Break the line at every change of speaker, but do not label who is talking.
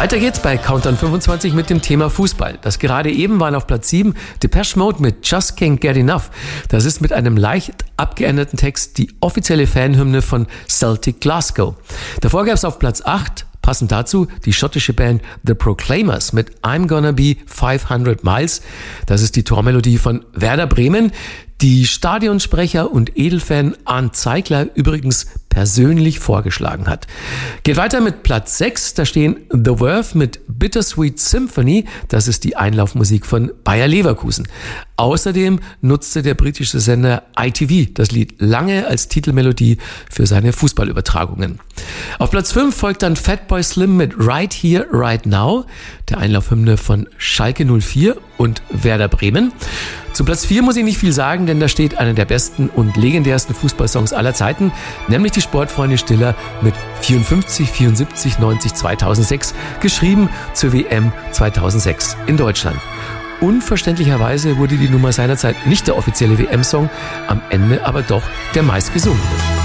Weiter geht's bei Countdown 25 mit dem Thema Fußball. Das gerade eben waren auf Platz 7 Depeche Mode mit Just Can't Get Enough. Das ist mit einem leicht abgeänderten Text die offizielle Fanhymne von Celtic Glasgow. Davor gab's auf Platz 8, passend dazu, die schottische Band The Proclaimers mit I'm Gonna Be 500 Miles. Das ist die Tormelodie von Werder Bremen, die Stadionsprecher und Edelfan Arndt Zeigler übrigens persönlich vorgeschlagen hat. Geht weiter mit Platz 6, da stehen The Verve mit Bittersweet Symphony, das ist die Einlaufmusik von Bayer Leverkusen. Außerdem nutzte der britische Sender ITV das Lied lange als Titelmelodie für seine Fußballübertragungen. Auf Platz 5 folgt dann Fatboy Slim mit Right Here, Right Now, der Einlaufhymne von Schalke 04 und Werder Bremen. Zu Platz 4 muss ich nicht viel sagen, denn da steht einer der besten und legendärsten Fußballsongs aller Zeiten, nämlich die Sportfreunde Stiller mit 54, 74, 90, 2006, geschrieben zur WM 2006 in Deutschland. Unverständlicherweise wurde die Nummer seinerzeit nicht der offizielle WM-Song, am Ende aber doch der meistgesungene.